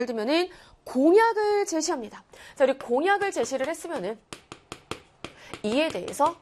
예를 들면은 공약을 제시합니다. 자, 우리 공약을 제시를 했으면은 이에 대해서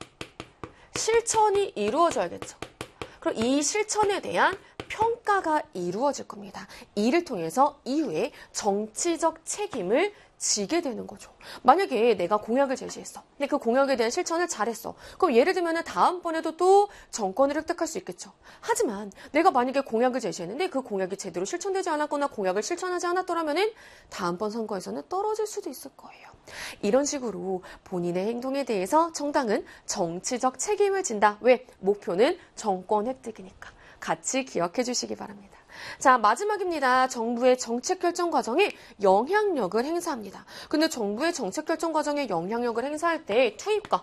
실천이 이루어져야겠죠. 그럼 이 실천에 대한 평가가 이루어질 겁니다. 이를 통해서 이후에 정치적 책임을 지게 되는 거죠. 만약에 내가 공약을 제시했어. 근데 그 공약에 대한 실천을 잘했어. 그럼 예를 들면 다음번에도 또 정권을 획득할 수 있겠죠. 하지만 내가 만약에 공약을 제시했는데 그 공약이 제대로 실천되지 않았거나 공약을 실천하지 않았더라면 다음번 선거에서는 떨어질 수도 있을 거예요. 이런 식으로 본인의 행동에 대해서 정당은 정치적 책임을 진다. 왜? 목표는 정권 획득이니까. 같이 기억해 주시기 바랍니다. 자, 마지막입니다. 정부의 정책 결정 과정에 영향력을 행사합니다. 근데 정부의 정책 결정 과정에 영향력을 행사할 때 투입과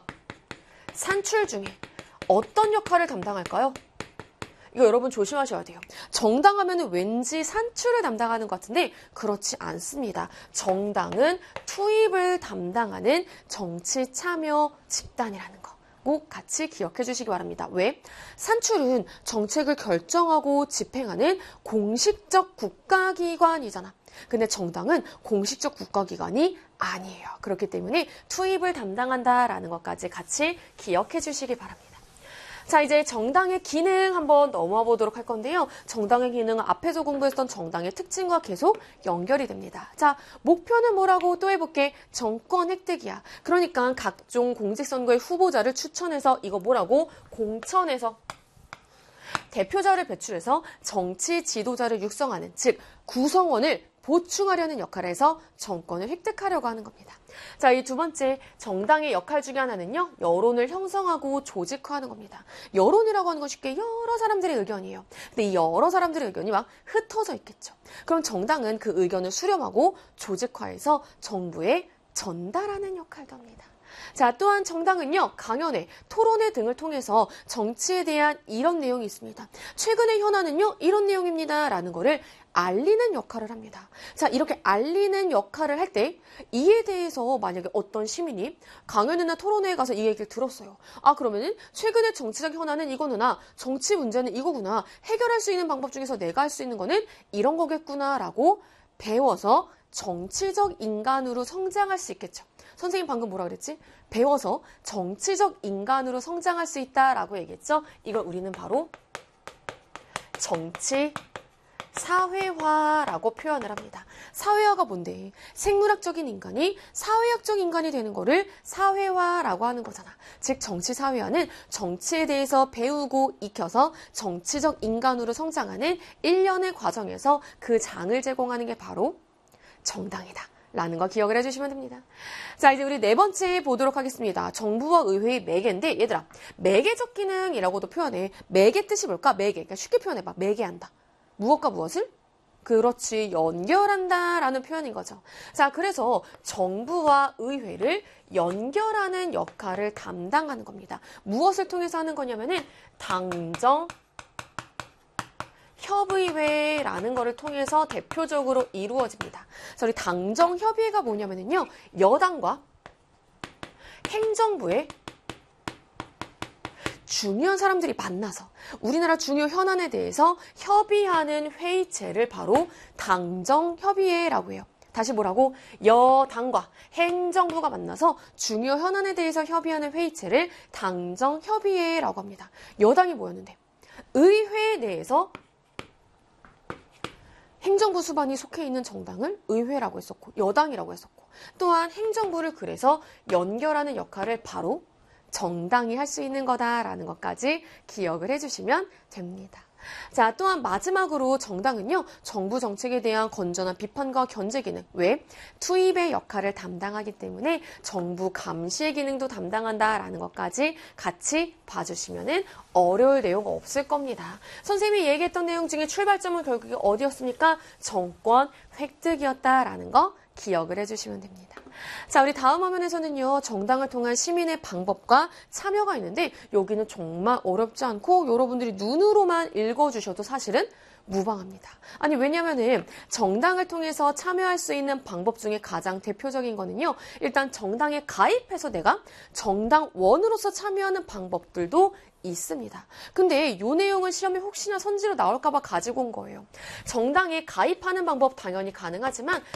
산출 중에 어떤 역할을 담당할까요? 이거 여러분 조심하셔야 돼요. 정당 하면은 왠지 산출을 담당하는 것 같은데 그렇지 않습니다. 정당은 투입을 담당하는 정치 참여 집단이라는 거. 꼭 같이 기억해 주시기 바랍니다. 왜? 산출은 정책을 결정하고 집행하는 공식적 국가기관이잖아. 근데 정당은 공식적 국가기관이 아니에요. 그렇기 때문에 투입을 담당한다라는 것까지 같이 기억해 주시기 바랍니다. 자, 이제 정당의 기능 한번 넘어와 보도록 할 건데요. 정당의 기능은 앞에서 공부했던 정당의 특징과 계속 연결이 됩니다. 자, 목표는 뭐라고 또 해볼게. 정권 획득이야. 그러니까 각종 공직선거의 후보자를 추천해서 이거 뭐라고? 공천해서 대표자를 배출해서 정치 지도자를 육성하는, 즉 구성원을 보충하려는 역할을 해서 정권을 획득하려고 하는 겁니다. 자, 이 두 번째 정당의 역할 중에 하나는요. 여론을 형성하고 조직화하는 겁니다. 여론이라고 하는 건 쉽게 여러 사람들의 의견이에요. 근데 이 여러 사람들의 의견이 막 흩어져 있겠죠. 그럼 정당은 그 의견을 수렴하고 조직화해서 정부에 전달하는 역할도 합니다. 자, 또한 정당은요, 강연회, 토론회 등을 통해서 정치에 대한 이런 내용이 있습니다. 최근의 현안은요, 이런 내용입니다. 라는 거를 알리는 역할을 합니다. 자, 이렇게 알리는 역할을 할 때 이에 대해서 만약에 어떤 시민이 강연회나 토론회에 가서 이 얘기를 들었어요. 아, 그러면은 최근의 정치적 현안은 이거구나. 정치 문제는 이거구나. 해결할 수 있는 방법 중에서 내가 할 수 있는 거는 이런 거겠구나. 라고 배워서 정치적 인간으로 성장할 수 있겠죠. 선생님 방금 뭐라 그랬지? 배워서 정치적 인간으로 성장할 수 있다라고 얘기했죠. 이걸 우리는 바로 정치 사회화라고 표현을 합니다. 사회화가 뭔데? 생물학적인 인간이 사회학적 인간이 되는 거를 사회화라고 하는 거잖아. 즉 정치 사회화는 정치에 대해서 배우고 익혀서 정치적 인간으로 성장하는 일련의 과정에서 그 장을 제공하는 게 바로 정당이다. 라는 거 기억을 해주시면 됩니다. 자, 이제 우리 네 번째 보도록 하겠습니다. 정부와 의회의 매개인데, 얘들아, 매개적 기능이라고도 표현해. 매개 뜻이 뭘까? 매개. 그러니까 쉽게 표현해봐. 매개한다. 무엇과 무엇을? 그렇지, 연결한다 라는 표현인 거죠. 자, 그래서 정부와 의회를 연결하는 역할을 담당하는 겁니다. 무엇을 통해서 하는 거냐면은 당정 협의회라는 거를 통해서 대표적으로 이루어집니다. 그래서 우리 당정협의회가 뭐냐면요. 여당과 행정부의 중요한 사람들이 만나서 우리나라 중요 현안에 대해서 협의하는 회의체를 바로 당정협의회라고 해요. 다시 뭐라고? 여당과 행정부가 만나서 중요 현안에 대해서 협의하는 회의체를 당정협의회라고 합니다. 여당이 뭐였는데? 의회 내에서 행정부 수반이 속해 있는 정당을 의회라고 했었고 여당이라고 했었고 또한 행정부를 그래서 연결하는 역할을 바로 정당이 할 수 있는 거다라는 것까지 기억을 해주시면 됩니다. 자, 또한 마지막으로 정당은요. 정부 정책에 대한 건전한 비판과 견제 기능. 왜? 투입의 역할을 담당하기 때문에 정부 감시의 기능도 담당한다라는 것까지 같이 봐주시면 어려울 내용 없을 겁니다. 선생님이 얘기했던 내용 중에 출발점은 결국에 어디였습니까? 정권 획득이었다라는 거 기억을 해주시면 됩니다. 자, 우리 다음 화면에서는요. 정당을 통한 시민의 방법과 참여가 있는데 여기는 정말 어렵지 않고 여러분들이 눈으로만 읽어주셔도 사실은 무방합니다. 아니 왜냐면은 정당을 통해서 참여할 수 있는 방법 중에 가장 대표적인 거는요. 일단 정당에 가입해서 내가 정당원으로서 참여하는 방법들도 있습니다. 근데 이 내용은 시험에 혹시나 선지로 나올까 봐 가지고 온 거예요. 정당에 가입하는 방법 당연히 가능하지만